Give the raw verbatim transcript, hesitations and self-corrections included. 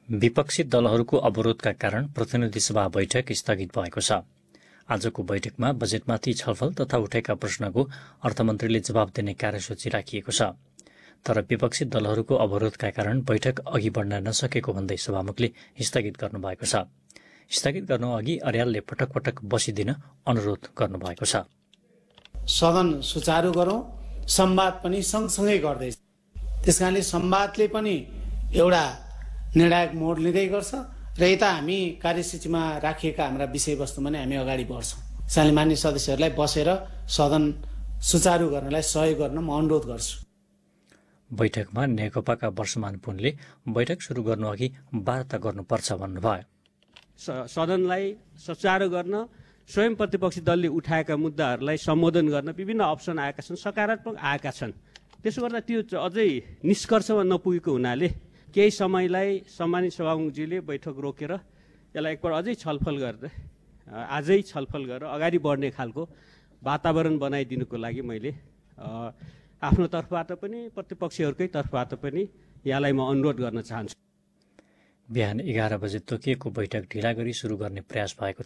विपक्षी दलहरूको अवरोधका कारण प्रतिनिधि सभा बैठक स्थगित भएको छ। आजको बैठकमा बजेटमाथि छलफल तथा उठेका प्रश्नको अर्थमन्त्रीले जवाब दिने कार्यसूची राखिएको छ। तर विपक्षी दलहरूको अवरोधका कारण बैठक अघि बढ्न नसकेको भन्दै सभामुखले स्थगित गर्नुभएको छ। स्थगित गर्नु अघि अर्यालले पटक पटक बसिदिन अनुरोध गर्नुभएको छ। सदन सुचारू गरौं, संवाद पनि सँगसँगै गर्दै त्यसकारणले संवादले पनि एउटा निर्णायक मोड लिँदै गर्छ र यता हामी कार्यसूचीमा राखिएका हाम्रा विषयवस्तुमा नै हामी अगाडि बढ्छौँ। त्यसैले मान्य सदस्यहरूलाई बसेर सदन सुचारू गर्नलाई सहयोग गर्न म अनुरोध गर्छु। बैठकमा नेकपाका वर्षमान पुनले बैठक सुरु गर्नु अघि वार्ता गर्नुपर्छ भन्नुभयो। सदनलाई सुचारू गर्न स्वयं प्रतिपक्षी दलले उठाएका मुद्दाहरूलाई सम्बोधन गर्न विभिन्न अप्सन आएका छन्, सकारात्मक आएका छन्। त्यसो गर्दा त्यो अझै निष्कर्षमा नपुगेको हुनाले केही समयलाई सम्मानित सभामुखजीले बैठक रोकेर यसलाई एकपल्ट अझै छलफल गर्दै आजै छलफल गरेर अगाडि बढ्ने खालको वातावरण बनाइदिनुको लागि मैले आफ्नो तर्फबाट पनि प्रतिपक्षीहरूकै तर्फबाट पनि यहाँलाई म अनुरोध गर्न चाहन्छु। बिहान एघार बजे तोकिएको बैठक ढिला गरी सुरु गर्ने प्रयास भएको